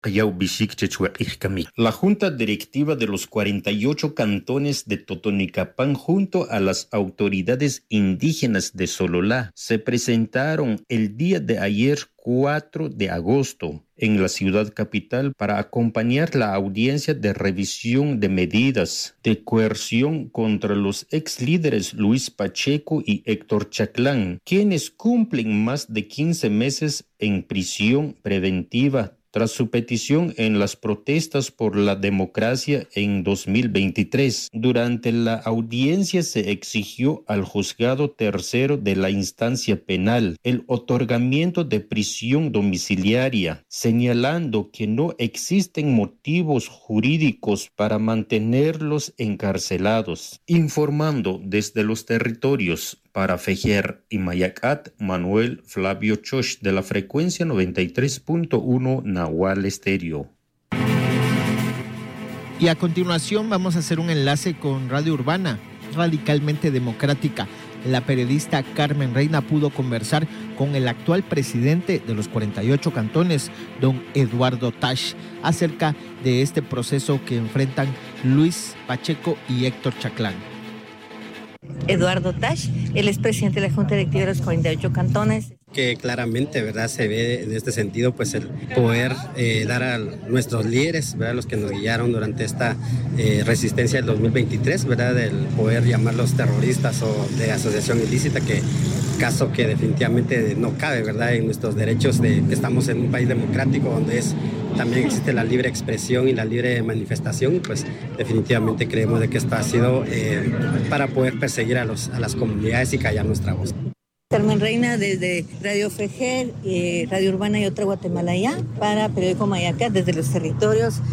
La Junta Directiva de los 48 cantones de Totonicapán junto a las autoridades indígenas de Sololá se presentaron el día de ayer 4 de agosto en la ciudad capital para acompañar la audiencia de revisión de medidas de coerción contra los ex líderes Luis Pacheco y Héctor Chaclán, quienes cumplen más de 15 meses en prisión preventiva tras su petición en las protestas por la democracia en 2023. Durante la audiencia se exigió al juzgado tercero de la instancia penal el otorgamiento de prisión domiciliaria, señalando que no existen motivos jurídicos para mantenerlos encarcelados. Informando desde los territorios para Fejer y Mayacat, Manuel Flavio Chosh de la frecuencia 93.1 Nahual Estéreo. Y a continuación vamos a hacer un enlace con Radio Urbana, radicalmente democrática. La periodista Carmen Reina pudo conversar con el actual presidente de los 48 cantones, don Eduardo Tash, acerca de este proceso que enfrentan Luis Pacheco y Héctor Chaclán. Eduardo Tash, él es presidente de la Junta Directiva de los 48 cantones. Que claramente, ¿verdad?, se ve en este sentido, pues el poder dar a nuestros líderes, ¿verdad?, los que nos guiaron durante esta resistencia del 2023, ¿verdad?, del poder llamarlos terroristas o de asociación ilícita, que caso que definitivamente no cabe, ¿verdad?, en nuestros derechos de que estamos en un país democrático donde también existe la libre expresión y la libre manifestación, pues definitivamente creemos de que esto ha sido para poder perseguir a las comunidades y callar nuestra voz. Carmen Reina desde Radio Fejer, Radio Urbana y Otra Guatemala ya, para Periódico Mayacat desde los territorios.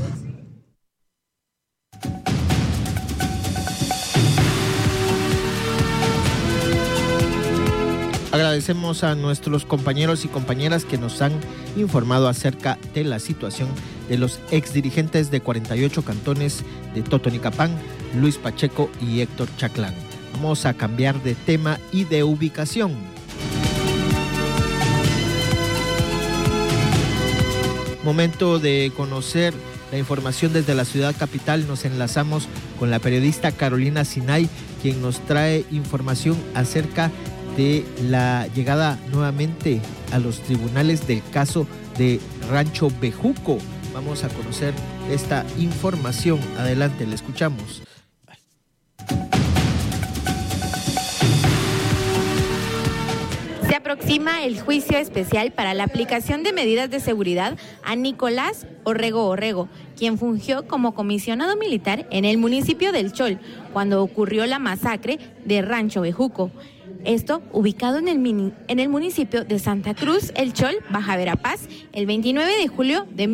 Agradecemos a nuestros compañeros y compañeras que nos han informado acerca de la situación de los exdirigentes de 48 cantones de Totonicapán, Luis Pacheco y Héctor Chaclán. Vamos a cambiar de tema y de ubicación. Momento de conocer la información desde la ciudad capital. Nos enlazamos con la periodista Carolina Sinay, quien nos trae información acerca de la llegada nuevamente a los tribunales del caso de Rancho Bejuco. Vamos a conocer esta información. Adelante, le escuchamos. Se aproxima el juicio especial para la aplicación de medidas de seguridad a Nicolás Orrego, quien fungió como comisionado militar en el municipio del Chol cuando ocurrió la masacre de Rancho Bejuco. Esto ubicado en el municipio de Santa Cruz, El Chol, Baja Verapaz, el 29 de julio de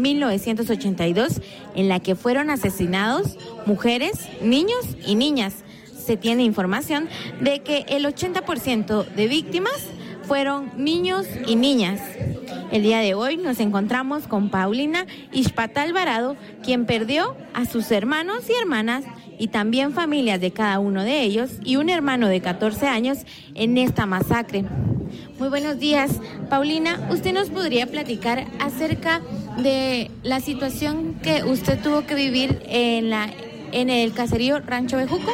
1982, en la que fueron asesinados mujeres, niños y niñas. Se tiene información de que el 80% de víctimas fueron niños y niñas. El día de hoy nos encontramos con Paulina Ixpata Alvarado, quien perdió a sus hermanos y hermanas y también familias de cada uno de ellos y un hermano de 14 años en esta masacre. Muy buenos días, Paulina. ¿Usted nos podría platicar acerca de la situación que usted tuvo que vivir en el caserío Rancho Bejuco?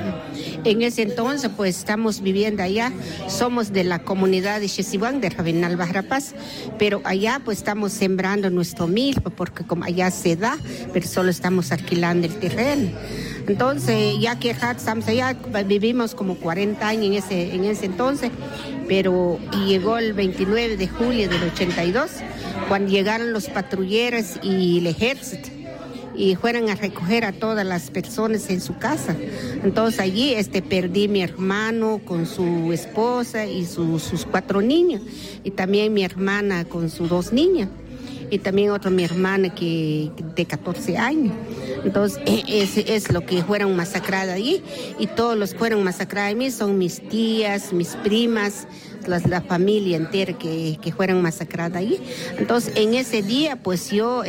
En ese entonces, pues estamos viviendo allá, somos de la comunidad de Xesihuán, de Rabinal Bajarapaz, pero allá pues estamos sembrando nuestro milpa, porque como allá se da, pero solo estamos alquilando el terreno. Entonces, ya que estamos allá, vivimos como 40 años en ese entonces, pero llegó el 29 de julio del 82, cuando llegaron los patrulleros y el ejército, y fueron a recoger a todas las personas en su casa. Entonces allí perdí mi hermano con su esposa y sus 4 niños, y también mi hermana con sus 2 niñas, y también otra mi hermana que de 14 años. Entonces es lo que fueron masacradas allí, y todos los que fueron masacrados allí son mis tías, mis primas, la familia entera que fueron masacradas allí. Entonces en ese día pues yo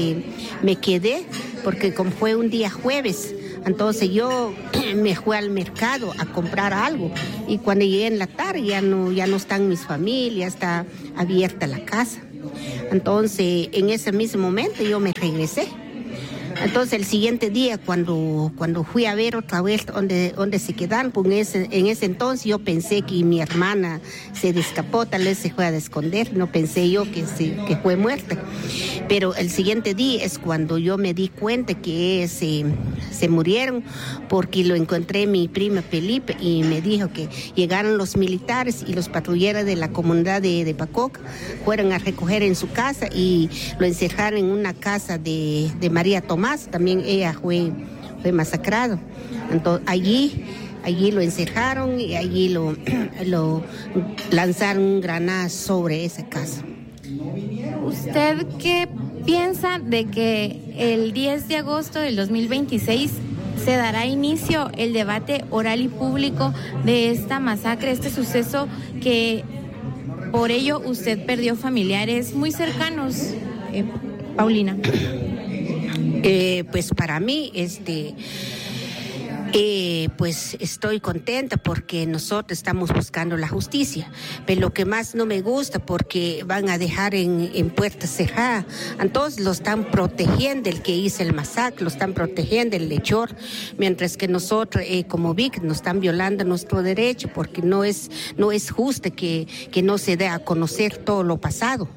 me quedé, porque como fue un día jueves, entonces yo me fui al mercado a comprar algo, y cuando llegué en la tarde ya no están mis familias, está abierta la casa. Entonces, en ese mismo momento yo me regresé. Entonces el siguiente día cuando fui a ver otra vez donde se quedaron, pues en ese entonces yo pensé que mi hermana se escapó, tal vez se fue a esconder, no pensé yo que fue muerta. Pero el siguiente día es cuando yo me di cuenta que se murieron, porque lo encontré mi prima Felipe y me dijo que llegaron los militares y los patrulleros de la comunidad de Pacoca, fueron a recoger en su casa y lo encerraron en una casa de María Tomás. También ella fue masacrado. Entonces allí lo encerraron y allí lo lanzaron un granada sobre esa casa. ¿Usted qué piensa de que el 10 de agosto del 2026 se dará inicio el debate oral y público de esta masacre, este suceso que por ello usted perdió familiares muy cercanos, Paulina? Pues para mí, pues estoy contenta porque nosotros estamos buscando la justicia, pero lo que más no me gusta porque van a dejar en puerta cerrada, entonces lo están protegiendo el que hizo el masacre, lo están protegiendo el hechor, mientras que nosotros como víctimas nos están violando nuestro derecho porque no es justo que no se dé a conocer todo lo pasado.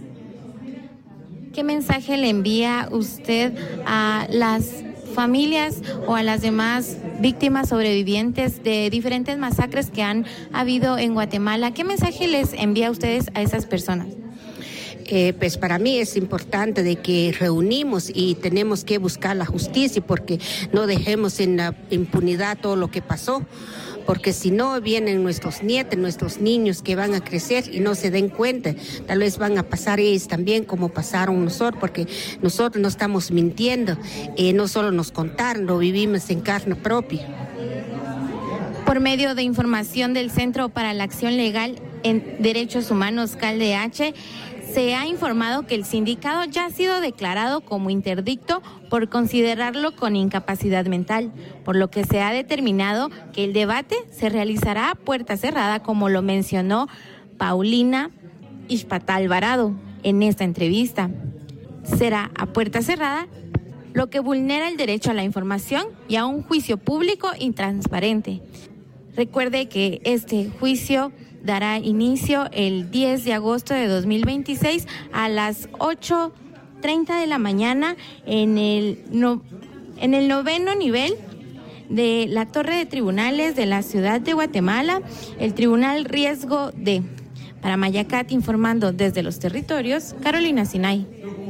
¿Qué mensaje le envía usted a las familias o a las demás víctimas sobrevivientes de diferentes masacres que han habido en Guatemala? ¿Qué mensaje les envía a ustedes a esas personas? Pues para mí es importante de que reunimos y tenemos que buscar la justicia porque no dejemos en la impunidad todo lo que pasó. Porque si no vienen nuestros nietos, nuestros niños que van a crecer y no se den cuenta, tal vez van a pasar ellos también como pasaron nosotros, porque nosotros no estamos mintiendo, no solo nos contaron, lo vivimos en carne propia. Por medio de información del Centro para la Acción Legal en Derechos Humanos, CALDH, se ha informado que el sindicado ya ha sido declarado como interdicto por considerarlo con incapacidad mental, por lo que se ha determinado que el debate se realizará a puerta cerrada, como lo mencionó Paulina Ixpatá Alvarado en esta entrevista. Será a puerta cerrada, lo que vulnera el derecho a la información y a un juicio público y transparente. Recuerde que este juicio dará inicio el 10 de agosto de 2026 a las 8:30 de la mañana en el noveno nivel de la Torre de Tribunales de la Ciudad de Guatemala, el Tribunal Riesgo D. Para Mayacat, informando desde los territorios, Carolina Sinay.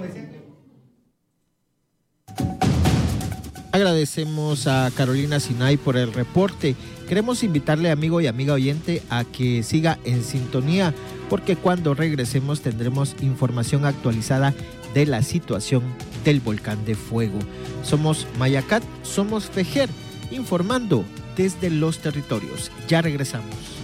Agradecemos a Carolina Sinay por el reporte. Queremos invitarle, amigo y amiga oyente, a que siga en sintonía, porque cuando regresemos tendremos información actualizada de la situación del volcán de fuego. Somos Mayacat, somos FEJER, informando desde los territorios. Ya regresamos.